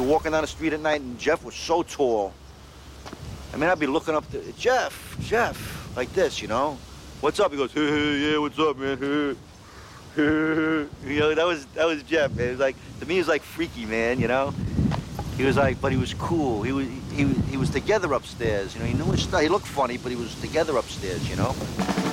were walking down the street at night, and Jeff was so tall. I mean, I'd be looking up to Jeff, like this, you know? What's up? He goes, hey, yeah, what's up, man? You know, that was Jeff, man. It was like, to me, he was like freaky, man, you know? He was like, but he was cool. He was together upstairs, you know? He knew his stuff. He looked funny, but he was together upstairs, you know?